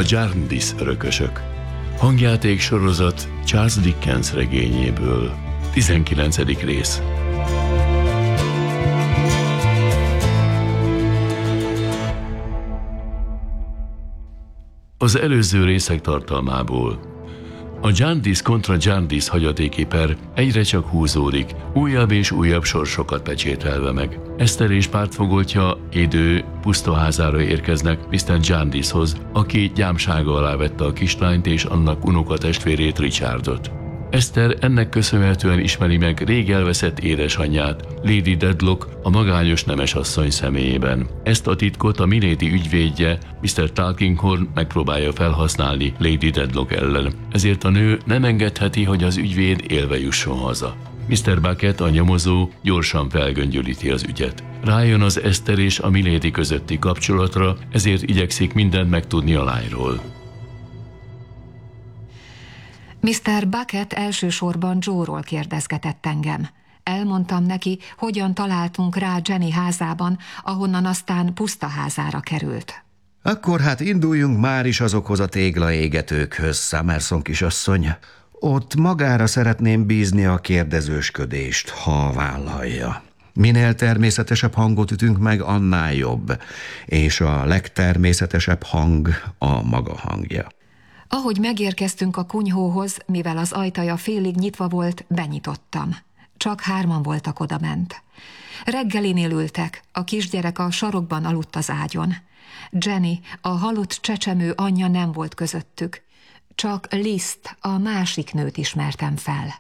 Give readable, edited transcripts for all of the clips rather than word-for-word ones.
A Jarndyce örökösök. Hangjáték sorozat Charles Dickens regényéből. 19. rész. Az előző részek tartalmából. A Jarndyce kontra Jarndyce hagyatéki per egyre csak húzódik, újabb és újabb sorsokat pecsételve meg. Eszter és pártfogoltja Idő pusztaházára érkeznek Mr. Jarndycehoz, aki gyámsága alá vette a kislányt és annak unokatestvérét Richardot. Eszter ennek köszönhetően ismeri meg rég elveszett édesanyját, Lady Dedlock a magányos nemesasszony személyében. Ezt a titkot a Milady ügyvédje, Mr. Tulkinghorn megpróbálja felhasználni Lady Dedlock ellen. Ezért a nő nem engedheti, hogy az ügyvéd élve jusson haza. Mr. Bucket, a nyomozó, gyorsan felgöngyölíti az ügyet. Rájön az Eszter és a Milady közötti kapcsolatra, ezért igyekszik mindent megtudni a lányról. Mr. Bucket elsősorban Joe-ról kérdezgetett engem. Elmondtam neki, hogyan találtunk rá Jenny házában, ahonnan aztán pusztaházára került. Akkor hát induljunk már is azokhoz a téglaégetőkhöz, Summerson kisasszony. Ott magára szeretném bízni a kérdezősködést, ha vállalja. Minél természetesebb hangot ütünk meg, annál jobb. És a legtermészetesebb hang a maga hangja. Ahogy megérkeztünk a kunyhóhoz, mivel az ajtaja félig nyitva volt, benyitottam. Csak 3 voltak odament. Reggelinél ültek, a kisgyerek a sarokban aludt az ágyon. Jenny, a halott csecsemő anyja nem volt közöttük. Csak Lizt, a másik nőt ismertem fel.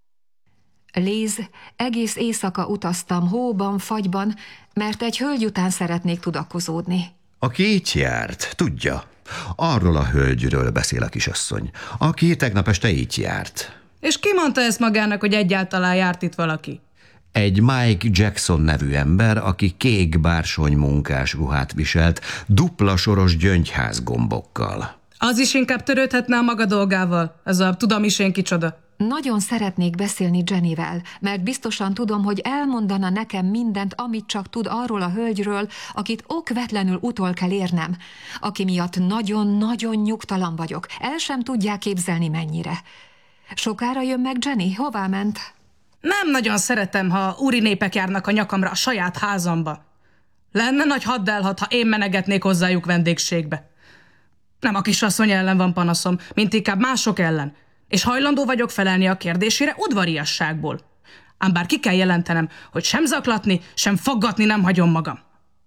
Liz, egész éjszaka utaztam hóban, fagyban, mert egy hölgy után szeretnék tudakozódni. Aki itt járt, tudja. Arról a hölgyről beszél a kisasszony, aki tegnap este itt járt. És ki mondta ezt magának, hogy egyáltalán járt itt valaki? Egy Mike Jackson nevű ember, aki kék bársony munkás ruhát viselt, dupla soros gyöngyházgombokkal. Az is inkább törődhetne a maga dolgával, ez a tudom is én kicsoda. Nagyon szeretnék beszélni Jennyvel, mert biztosan tudom, hogy elmondana nekem mindent, amit csak tud arról a hölgyről, akit okvetlenül utol kell érnem, aki miatt nagyon-nagyon nyugtalan vagyok. El sem tudják képzelni, mennyire. Sokára jön meg Jenny? Hová ment? Nem nagyon szeretem, ha úri népek járnak a nyakamra a saját házamba. Lenne nagy haddelhat, ha én menegetnék hozzájuk vendégségbe. Nem a kisasszony ellen van panaszom, mint inkább mások ellen. És hajlandó vagyok felelni a kérdésére udvariasságból. Ám bár ki kell jelentenem, hogy sem zaklatni, sem faggatni nem hagyom magam.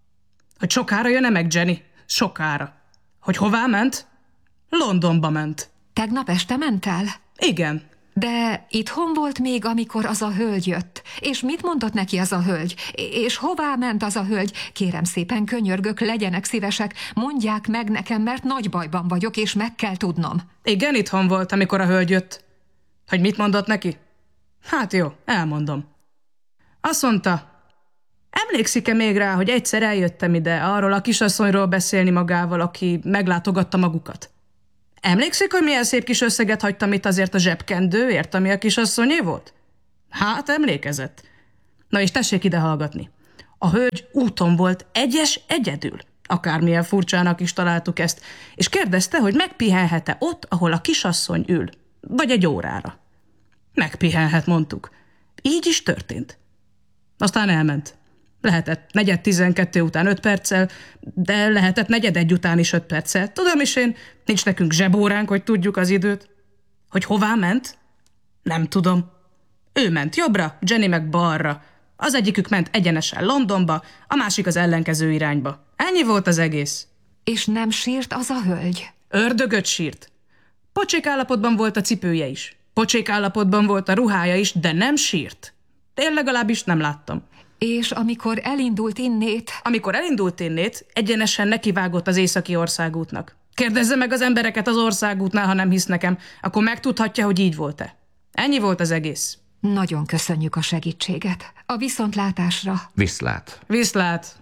Hogy sokára jön-e meg Jenny? Sokára. Hogy hová ment? Londonba ment. Tegnap este ment el? Igen. De itthon volt még, amikor az a hölgy jött. És mit mondott neki az a hölgy? És hová ment az a hölgy? Kérem szépen, könyörgök, legyenek szívesek, mondják meg nekem, mert nagy bajban vagyok, és meg kell tudnom. Igen, itthon volt, amikor a hölgy jött. Hogy mit mondott neki? Hát jó, elmondom. Azt mondta, emlékszik-e még rá, hogy egyszer eljöttem ide arról a kisasszonyról beszélni magával, aki meglátogatta magukat? Emlékszik, hogy milyen szép kis összeget hagytam itt azért a zsebkendőért, ami a kisasszonyé volt? Hát, emlékezett. Na és tessék ide hallgatni. A hölgy úton volt egyedül, akármilyen furcsának is találtuk ezt, és kérdezte, hogy megpihenhet-e ott, ahol a kisasszony ül, vagy egy órára. Megpihenhet, mondtuk. Így is történt. Aztán elment. Lehetett 11:45 után 5 perccel, de lehetett 11:45 után is 5 perccel. Tudom is én, nincs nekünk zsebóránk, hogy tudjuk az időt. Hogy hová ment? Nem tudom. Ő ment jobbra, Jenny meg balra. Az egyikük ment egyenesen Londonba, a másik az ellenkező irányba. Ennyi volt az egész. És nem sírt az a hölgy? Ördögöt sírt. Pocsék állapotban volt a cipője is. Pocsék állapotban volt a ruhája is, de nem sírt. Én legalábbis nem láttam. És amikor elindult innét? Amikor elindult innét, egyenesen nekivágott az északi országútnak. Kérdezze meg az embereket az országútnál, ha nem hisz nekem, akkor megtudhatja, hogy így volt-e. Ennyi volt az egész. Nagyon köszönjük a segítséget. A viszontlátásra. Viszlát. Viszlát.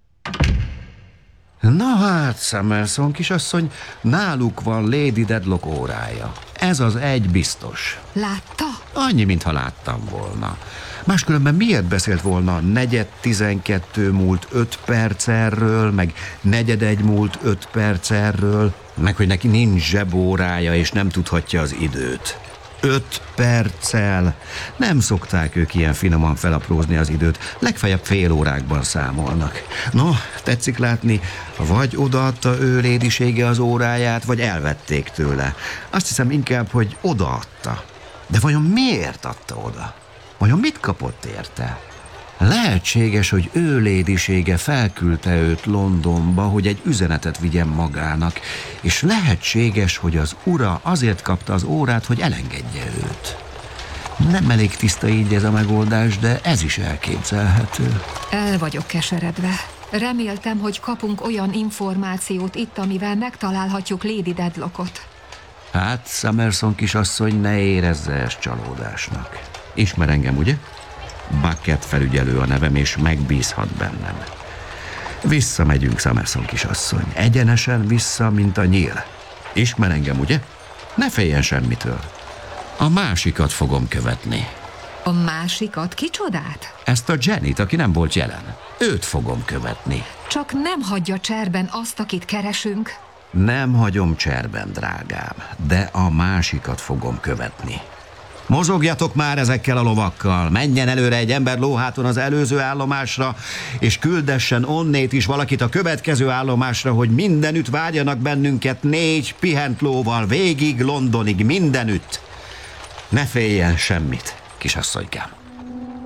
Na hát, Summerson kisasszony, náluk van Lady Dedlock órája. Ez az egy biztos. Látta? Annyi, mintha láttam volna. Máskülönben miért beszélt volna 4:12 múlt 5 perc erről, meg 4:45 múlt 5 perc erről, meg hogy neki nincs zsebórája, és nem tudhatja az időt. 5 perccel. Nem szokták ők ilyen finoman felaprózni az időt, legfeljebb fél órákban számolnak. No, tetszik látni, vagy odaadta ő lédisége az óráját, vagy elvették tőle. Azt hiszem inkább, hogy odaadta. De vajon miért adta oda? Vajon mit kapott érte? Lehetséges, hogy ő lédisége felküldte őt Londonba, hogy egy üzenetet vigyen magának, és lehetséges, hogy az ura azért kapta az órát, hogy elengedje őt. Nem elég tiszta így ez a megoldás, de ez is elképzelhető. El vagyok keseredve. Reméltem, hogy kapunk olyan információt itt, amivel megtalálhatjuk Lady Deadlockot. Hát, Summerson kisasszony ne érezze ezt csalódásnak. Ismer engem, ugye? Bucket felügyelő a nevem, és megbízhat bennem. Visszamegyünk, Summerson kisasszony. Egyenesen vissza, mint a nyíl. Ismer engem, ugye? Ne féljen semmitől. A másikat fogom követni. A másikat? Kicsodát? Ezt a Jennyt, aki nem volt jelen. Őt fogom követni. Csak nem hagyja cserben azt, akit keresünk. Nem hagyom cserben, drágám, de a másikat fogom követni. Mozogjatok már ezekkel a lovakkal, menjen előre egy ember lóháton az előző állomásra, és küldessen onnét is valakit a következő állomásra, hogy mindenütt várjanak bennünket 4 pihent lóval, végig Londonig, mindenütt. Ne féljen semmit, kisasszonykám.